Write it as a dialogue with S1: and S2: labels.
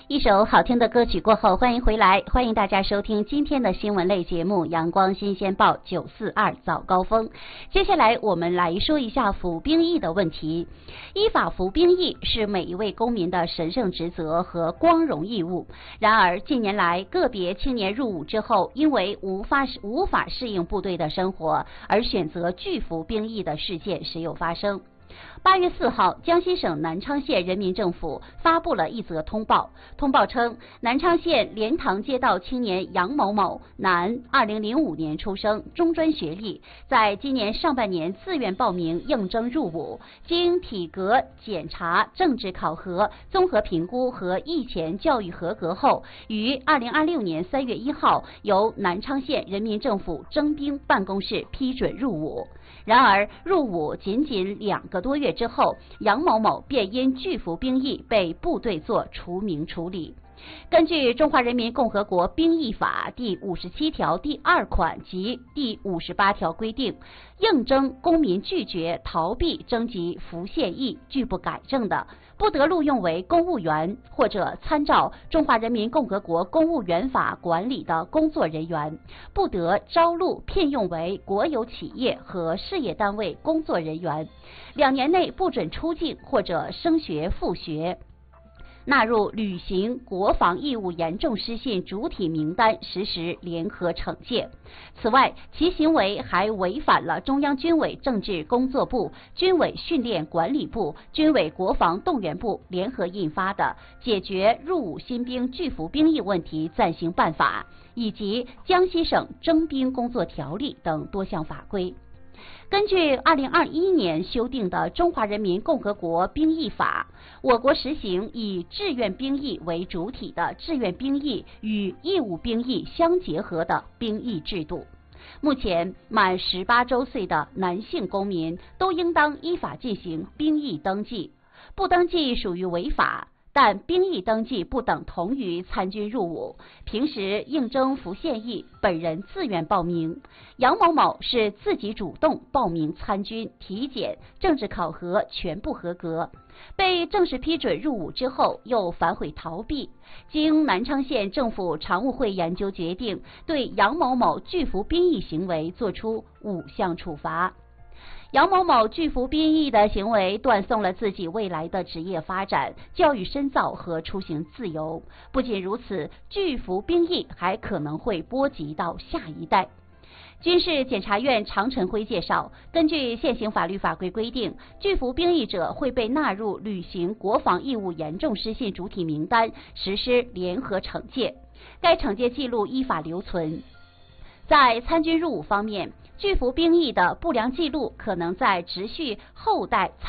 S1: 一首好听的歌曲过后，欢迎回来，欢迎大家收听今天的新闻类节目《阳光新鲜报942早高峰》。接下来我们来说一下服兵役的问题。依法服兵役是每一位公民的神圣职责和光荣义务。然而，近年来个别青年入伍之后，因为无法适应部队的生活，而选择拒服兵役的事件时有发生。8月4号，江西省南昌县人民政府发布了一则通报。通报称，南昌县莲塘街道青年杨某某，男，2005年出生，中专学历，在今年上半年自愿报名应征入伍，经体格检查、政治考核、综合评估和役前教育合格后，于2026年3月1号由南昌县人民政府征兵办公室批准入伍。然而，入伍仅2个多月之后，杨某某便因拒服兵役被部队做除名处理。根据《中华人民共和国兵役法》第57条第2款及第58条规定，应征公民拒绝、逃避征集服现役、拒不改正的，不得录用为公务员或者参照《中华人民共和国公务员法》管理的工作人员，不得招录聘用为国有企业和事业单位工作人员，2年内不准出境或者升学复学。纳入履行国防义务严重失信主体名单，实施联合惩戒。此外，其行为还违反了中央军委政治工作部、军委训练管理部、军委国防动员部联合印发的《解决入伍新兵拒服兵役问题暂行办法》以及江西省征兵工作条例等多项法规。根据2021年修订的《中华人民共和国兵役法》，我国实行以志愿兵役为主体的志愿兵役与义务兵役相结合的兵役制度。目前，满18周岁的男性公民都应当依法进行兵役登记，不登记属于违法。但兵役登记不等同于参军入伍，平时应征服现役，本人自愿报名。杨某某是自己主动报名参军，体检、政治考核全部合格，被正式批准入伍之后又反悔逃避。经南昌县政府常务会研究决定，对杨某某拒服兵役行为作出5项处罚。杨某某拒服兵役的行为断送了自己未来的职业发展、教育深造和出行自由。不仅如此，拒服兵役还可能会波及到下一代。军事检察院常晨辉介绍，根据现行法律法规规定，拒服兵役者会被纳入履行国防义务严重失信主体名单，实施联合惩戒。该惩戒记录依法留存。在参军入伍方面，拒服兵役的不良记录可能在直系后代